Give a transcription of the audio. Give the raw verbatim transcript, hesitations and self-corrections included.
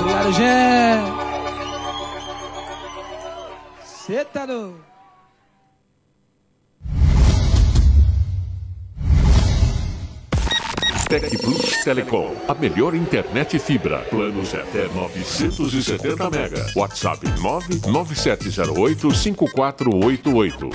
Obrigado, gente. Cê tá no... Tec Plus Telecom, a melhor internet fibra. Planos até novecentos e setenta mega. WhatsApp nove nove sete zero oito cinco quatro oito oito.